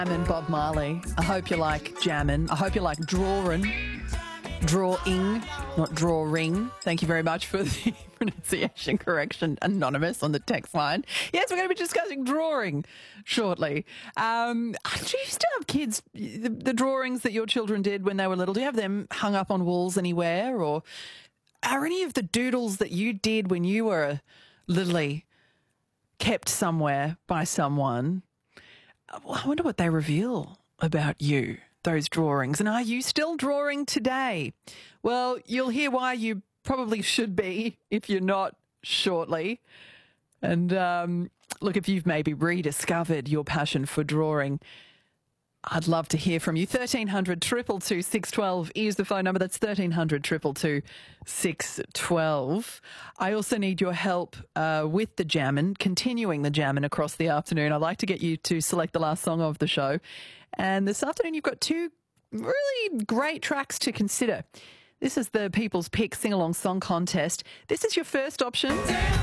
And Bob Marley. I hope you like jammin'. I hope you like drawing. Drawing, not drawing. Thank you very much for the pronunciation correction, Anonymous, on the text line. Yes, we're going to be discussing drawing shortly. Do you still have kids, the drawings that your children did when they were little, do you have them hung up on walls anywhere? Or are any of the doodles that you did when you were littly kept somewhere by someone? I wonder what they reveal about you, those drawings. And are you still drawing today? Well, you'll hear why you probably should be if you're not shortly. And look, if you've maybe rediscovered your passion for drawing, I'd love to hear from you. 1300 222 612 is the phone number. That's 1300 222 612. I also need your help with the jammin', continuing the jammin' across the afternoon. I'd like to get you to select the last song of the show. And this afternoon you've got two really great tracks to consider. This is the People's Pick Sing-Along Song Contest. This is your first option.